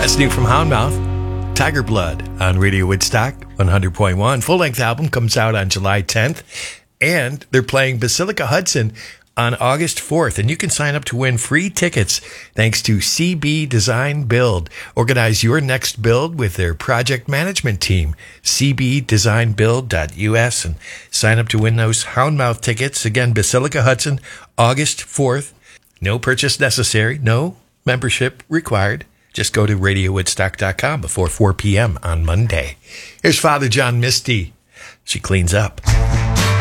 That's new from Houndmouth. Tiger Blood on Radio Woodstock 100.1. Full-length album comes out on July 10th. And they're playing Basilica Hudson on August 4th. And you can sign up to win free tickets thanks to CB Design Build. Organize your next build with their project management team. cbdesignbuild.us and sign up to win those Houndmouth tickets. Again, Basilica Hudson, August 4th. No purchase necessary. No membership required. Just go to radiowoodstock.com before 4 p.m. on Monday. Here's Father John Misty. She cleans up.